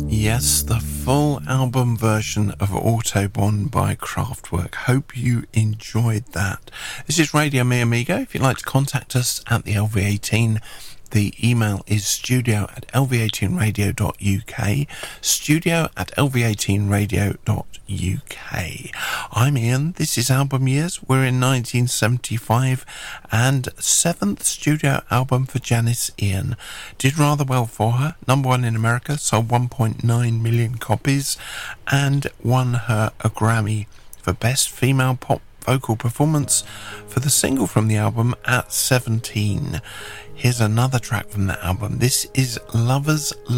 Yes, the full album version of Autobahn by Kraftwerk. Hope you enjoyed that. This is Radio Mi Amigo. If you'd like to contact us at the LV18, the email is studio@lv18radio.uk, studio@lv18radio.uk. I'm Ian, this is Album Years. We're in 1975, and 7th studio album for Janis Ian. Did rather well for her. Number 1 in America, sold 1.9 million copies, and won her a Grammy for Best Female Pop Vocal Performance for the single from the album at 17. Here's another track from that album. This is Lovers